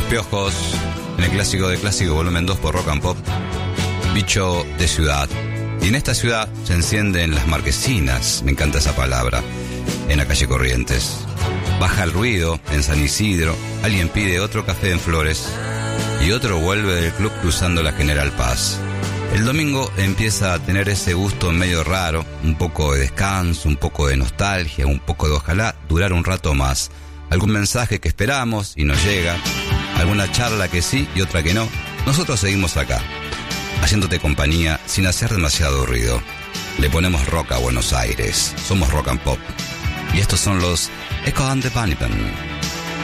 Piojos, en el clásico de clásico volumen 2 por Rock and Pop, Bicho de ciudad. Y en esta ciudad se encienden las marquesinas, me encanta esa palabra, en la calle Corrientes. Baja el ruido en San Isidro, alguien pide otro café en Flores y otro vuelve del club cruzando la General Paz. El domingo empieza a tener ese gusto medio raro, un poco de descanso, un poco de nostalgia, un poco de ojalá durar un rato más. Algún mensaje que esperamos y nos llega, alguna charla que sí y otra que no. Nosotros seguimos acá, haciéndote compañía sin hacer demasiado ruido. Le ponemos rock a Buenos Aires, somos Rock and Pop. Y estos son los Echo and the Bunnymen.